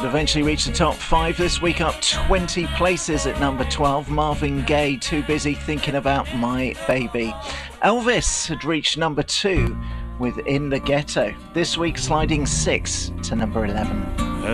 eventually reached the top 5 this week, up 20 places at number 12. Marvin Gaye, Too Busy Thinking About My Baby. Elvis had reached number 2 with In the Ghetto. This week sliding 6 to number 11.